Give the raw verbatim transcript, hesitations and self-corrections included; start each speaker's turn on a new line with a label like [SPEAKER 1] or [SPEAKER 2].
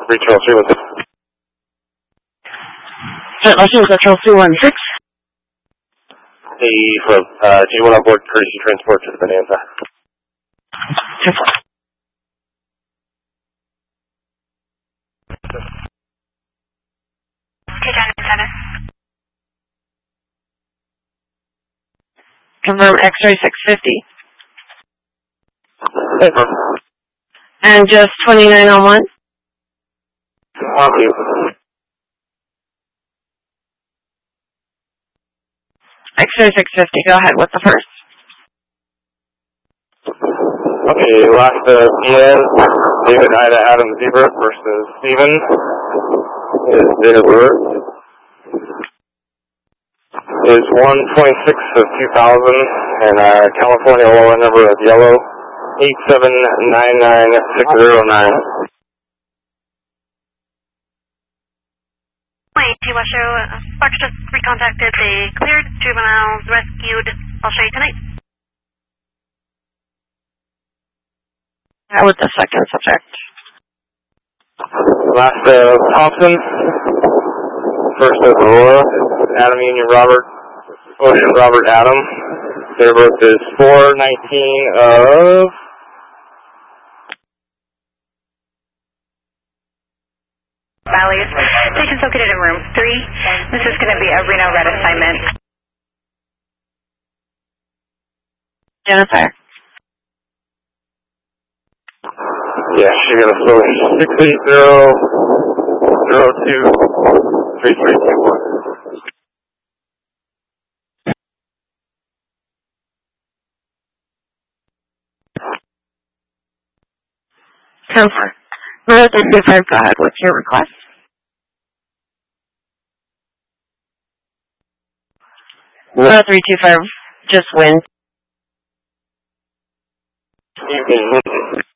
[SPEAKER 1] Reach Trail three one six.
[SPEAKER 2] Los Trail three one six.
[SPEAKER 1] Hey, from uh, G one on board, courtesy transport to the Bonanza.
[SPEAKER 2] Confirm X-ray six fifty.
[SPEAKER 1] Hey,
[SPEAKER 2] and just twenty-nine on one.
[SPEAKER 1] Thank you.
[SPEAKER 2] X-ray six fifty, go ahead, what's the first?
[SPEAKER 1] Okay, last uh, Diaz, David Ida Adam Zebra versus Steven. His date of birth is one twenty-six of two thousand, and uh, California lower number of yellow, eight seven nine nine six zero nine.
[SPEAKER 3] Wait, T-Washo, Sparks just recontacted, they cleared, juveniles rescued. I'll show you tonight.
[SPEAKER 2] That was the second subject.
[SPEAKER 1] Last uh, Thompson. First of Aurora, Adam Union Robert, Ocean Robert Adam. Their birth is four nineteen of...
[SPEAKER 3] Valleys. Station's located in room three. This is going to be a Reno Red assignment.
[SPEAKER 2] Jennifer.
[SPEAKER 1] Yeah, she got a flow six eight zero zero two three three two one.
[SPEAKER 2] Confirm. Row three two five, go ahead, what's your request? Row three two five, just win.
[SPEAKER 1] You can